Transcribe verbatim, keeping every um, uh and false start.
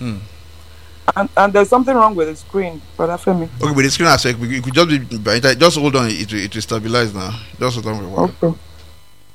Hmm. And and there's something wrong with the screen, Brother Femi. Okay, with the screen aspect, we- it could just be by internet. Just hold on, it will, it will stabilize now. Just hold on for a while. Okay.